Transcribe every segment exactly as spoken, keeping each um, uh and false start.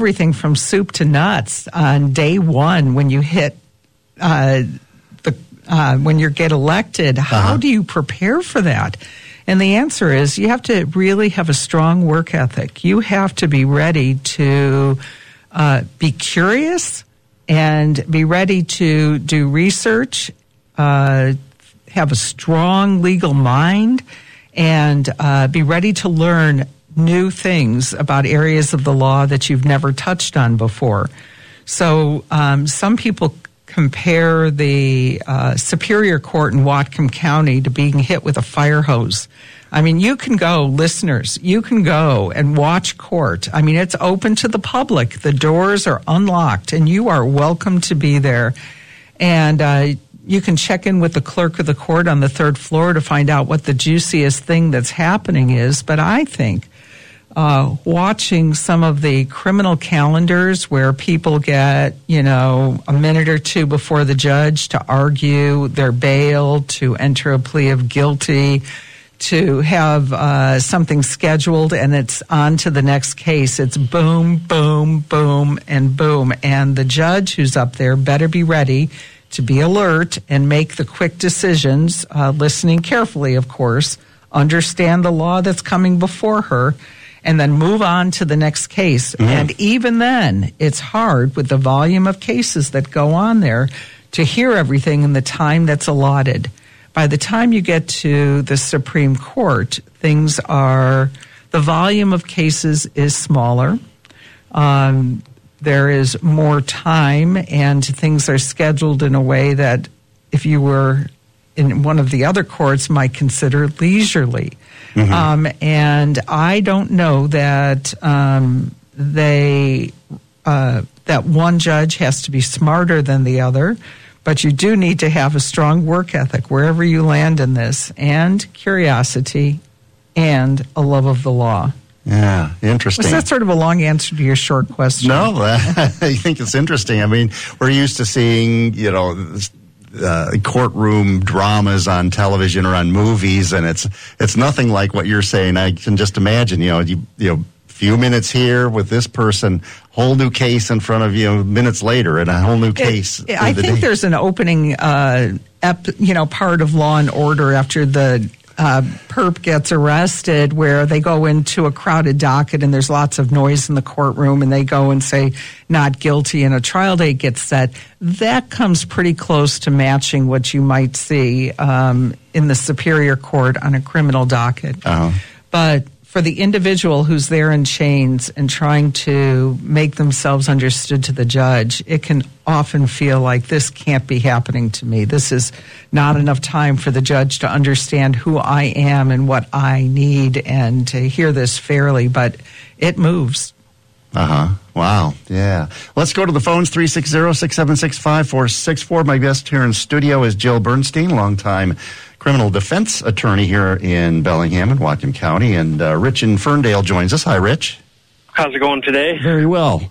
everything from soup to nuts on day one when you hit uh, the uh, when you get elected. How uh-huh. do you prepare for that? And the answer is you have to really have a strong work ethic. You have to be ready to uh, be curious and be ready to do research, uh, have a strong legal mind, and uh, be ready to learn new things about areas of the law that you've never touched on before. So um, some people compare the uh, Superior Court in Whatcom County to being hit with a fire hose. I mean, you can go, listeners, you can go and watch court. I mean, it's open to the public. The doors are unlocked, and you are welcome to be there. And uh, you can check in with the clerk of the court on the third floor to find out what the juiciest thing that's happening is. But I think uh, watching some of the criminal calendars where people get, you know, a minute or two before the judge to argue their bail, to enter a plea of guilty, to have uh, something scheduled, and it's on to the next case. It's boom, boom, boom, and boom. And the judge who's up there better be ready to be alert and make the quick decisions, uh, listening carefully, of course, understand the law that's coming before her, and then move on to the next case. Mm-hmm. And even then, it's hard with the volume of cases that go on there to hear everything in the time that's allotted. By the time you get to the Supreme Court, things are, the volume of cases is smaller. Um, there is more time, and things are scheduled in a way that if you were in one of the other courts might consider leisurely. Mm-hmm. Um, and I don't know that um, they, uh, that one judge has to be smarter than the other. But you do need to have a strong work ethic wherever you land in this, and curiosity, and a love of the law. Yeah, interesting. Was that sort of a long answer to your short question? No, I think it's interesting. I mean, we're used to seeing, you know, uh, courtroom dramas on television or on movies, and it's it's nothing like what you're saying. I can just imagine, you know, you you know. Few minutes here with this person, whole new case in front of you minutes later, and a whole new case. It, I the think day. There's an opening, uh, ep, you know, part of Law and Order after the uh, perp gets arrested, where they go into a crowded docket and there's lots of noise in the courtroom, and they go and say not guilty, and a trial date gets set. That comes pretty close to matching what you might see um, in the Superior Court on a criminal docket. Uh-huh. But for the individual who's there in chains and trying to make themselves understood to the judge, it can often feel like this can't be happening to me. This is not enough time for the judge to understand who I am and what I need and to hear this fairly, but it moves. Uh-huh. Wow. Yeah. Let's go to the phones, three six zero, six seven six, five four six four. My guest here in studio is Jill Bernstein, longtime criminal defense attorney here in Bellingham and Whatcom County. And uh, Rich in Ferndale joins us. Hi, Rich. How's it going today? Very well.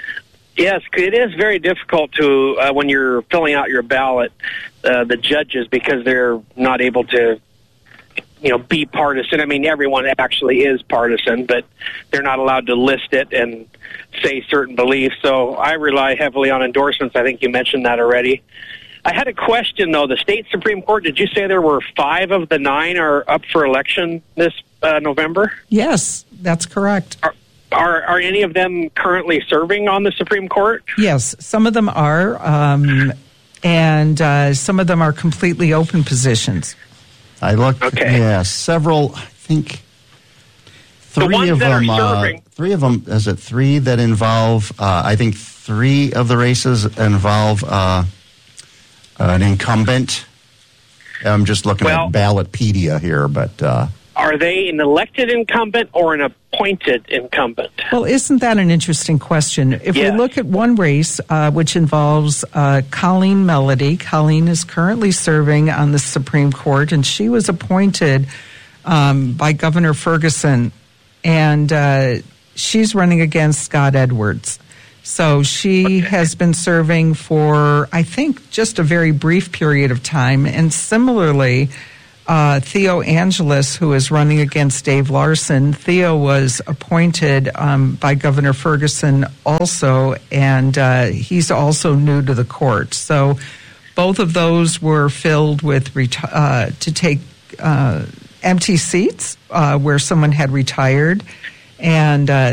Yes, it is very difficult to, uh, when you're filling out your ballot, uh, the judges, because they're not able to, you know, be partisan. I mean, everyone actually is partisan, but they're not allowed to list it and say certain beliefs. So I rely heavily on endorsements. I think you mentioned that already. I had a question, though. The state Supreme Court, did you say there were five of the nine are up for election this uh, November? Yes, that's correct. Are, are are any of them currently serving on the Supreme Court? Yes, some of them are, um, and uh, some of them are completely open positions. I looked, okay. yeah, several, I think three the ones of that them, are serving. Uh, three of them, is it three that involve, uh, I think three of the races involve uh, an incumbent. I'm just looking well, at Ballotpedia here, but... Uh, are they an elected incumbent or an appointed incumbent? Well, isn't that an interesting question? If yes. we look at one race, uh, which involves uh, Colleen Melody, Colleen is currently serving on the Supreme Court, and she was appointed um, by Governor Ferguson, and uh, she's running against Scott Edwards. So she okay. has been serving for, I think, just a very brief period of time, and similarly... uh, Theo Angeles, who is running against Dave Larson. Theo was appointed um, by Governor Ferguson also, and uh, he's also new to the court. So both of those were filled with reti- uh, to take uh, empty seats uh, where someone had retired, and uh,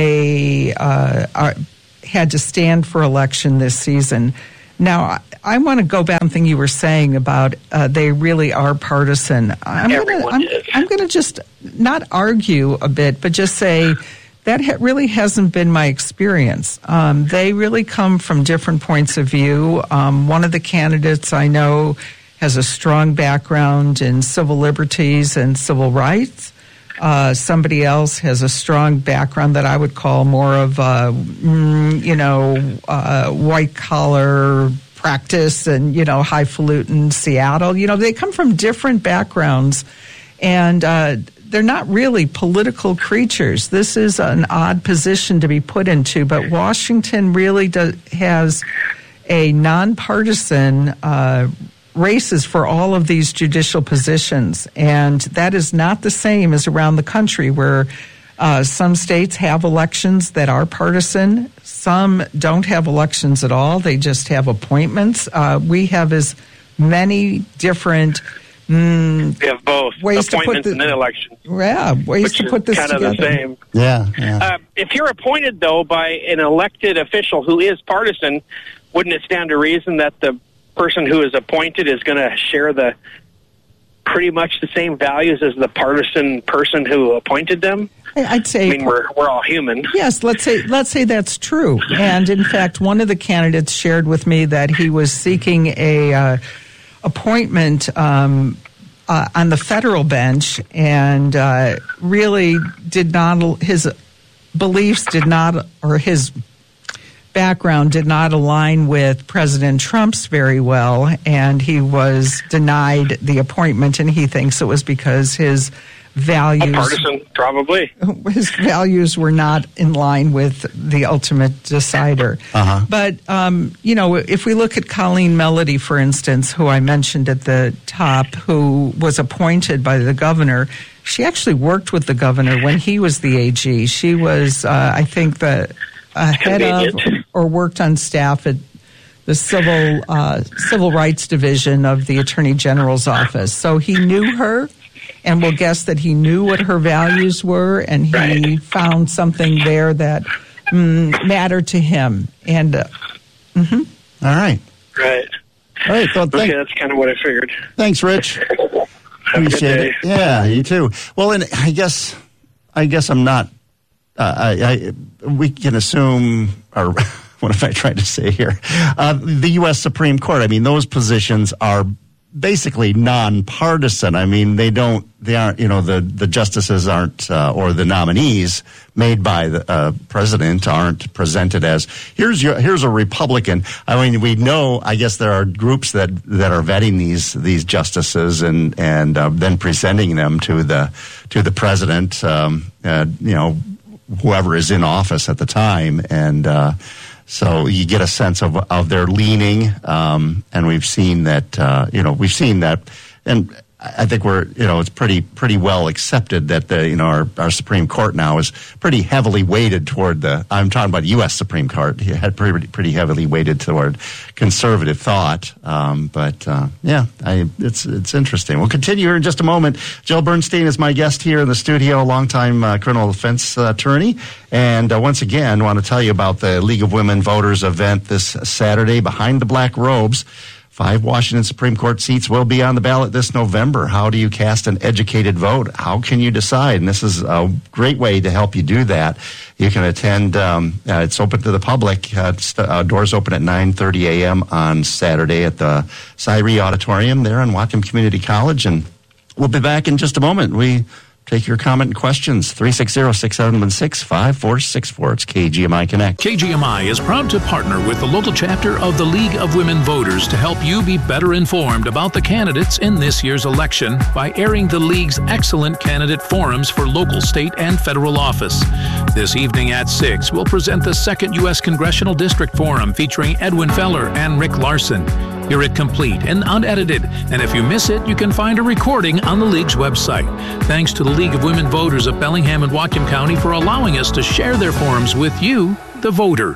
they uh, are, had to stand for election this season. Now, I, I want to go back to something you were saying about uh, they really are partisan. I'm Everyone gonna, is. I'm, I'm going to just not argue a bit, but just say that ha- really hasn't been my experience. Um, they really come from different points of view. Um, one of the candidates I know has a strong background in civil liberties and civil rights. Uh, somebody else has a strong background that I would call more of, uh, mm, you know, uh, white-collar practice and, you know, highfalutin Seattle. You know, they come from different backgrounds, and uh, they're not really political creatures. This is an odd position to be put into, but Washington really does, has a nonpartisan uh races for all of these judicial positions, and that is not the same as around the country, where uh, some states have elections that are partisan, some don't have elections at all, they just have appointments. Uh, we have as many different mm, We have both ways to put appointments the, and then elections. Yeah, ways Which to put is this kind together. of the same. Yeah, yeah. Uh, if you're appointed, though, by an elected official who is partisan, wouldn't it stand to reason that the person who is appointed is going to share the pretty much the same values as the partisan person who appointed them? I'd say, I mean, we're we're all human. Yes, let's say let's say that's true. And in fact, one of the candidates shared with me that he was seeking a uh, appointment um, uh, on the federal bench, and uh, really did not his beliefs did not or his background did not align with President Trump's very well, and he was denied the appointment, and he thinks it was because his values A partisan, probably. his values were not in line with the ultimate decider. Uh-huh. But, um, you know, if we look at Colleen Melody, for instance, who I mentioned at the top, who was appointed by the governor, she actually worked with the governor when he was the A G. She was, uh, I think, the uh, head of or worked on staff at the civil uh, civil rights division of the Attorney General's office. So he knew her, and we'll guess that he knew what her values were, and he Right. found something there that mm, mattered to him. And uh, All right. Right. All right. Well, Okay, thank, that's kind of what I figured. thanks, Rich. Have a good Appreciate day. it. Yeah, you too. Well, and I guess, I guess I'm not. Uh, I, I we can assume, or what am I trying to say here? Uh, the U S Supreme Court. I mean, those positions are basically nonpartisan. I mean, they don't. They aren't. You know, the the justices aren't, uh, or the nominees made by the uh, president aren't presented as here's your here's a Republican. I mean, we know. I guess there are groups that that are vetting these these justices and and uh, then presenting them to the to the president. Um, uh, you know, whoever is in office at the time, and uh, so you get a sense of of their leaning. Um, and we've seen that. Uh, you know, we've seen that, and I think we're, you know, it's pretty pretty well accepted that the, you know, our, our Supreme Court now is pretty heavily weighted toward the, I'm talking about U S Supreme Court, it had pretty pretty heavily weighted toward conservative thought. Um, but uh, yeah, I, it's it's interesting. We'll continue here in just a moment. Jill Bernstein is my guest here in the studio, a longtime uh, criminal defense uh, attorney, and uh, once again, want to tell you about the League of Women Voters event this Saturday, Behind the Black Robes. Five Washington Supreme Court seats will be on the ballot this November. How do you cast an educated vote? How can you decide? And this is a great way to help you do that. You can attend. Um, uh, it's open to the public. Uh, st- uh, doors open at nine thirty a.m. on Saturday at the Cyree Auditorium there in Whatcom Community College. And we'll be back in just a moment. We take your comment and questions. three six zero, six seven six, five four six four. It's K G M I Connect. K G M I is proud to partner with the local chapter of the League of Women Voters to help you be better informed about the candidates in this year's election by airing the League's excellent candidate forums for local, state, and federal office. This evening at six, we'll present the second U S Congressional District Forum featuring Edwin Feller and Rick Larson. Hear it complete and unedited. And if you miss it, you can find a recording on the League's website. Thanks to the League of Women Voters of Bellingham and Whatcom County for allowing us to share their forums with you, the voter.